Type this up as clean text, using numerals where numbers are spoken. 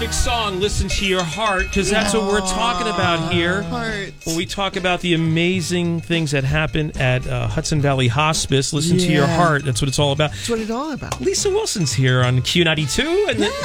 perfect song, Listen to Your Heart, because that's what we're talking about here. When we talk about the amazing things that happen at Hudson Valley Hospice, Listen to Your Heart. That's what it's all about. That's what it's all about. Lisa Wilson's here on Q92. And